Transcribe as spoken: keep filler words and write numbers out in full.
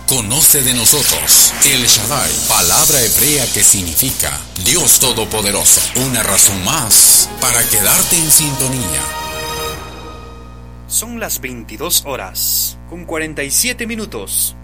Conoce de nosotros El Shaddai, palabra hebrea que significa Dios Todopoderoso. Una razón más para quedarte en sintonía. Son las veintidós horas, con cuarenta y siete minutos.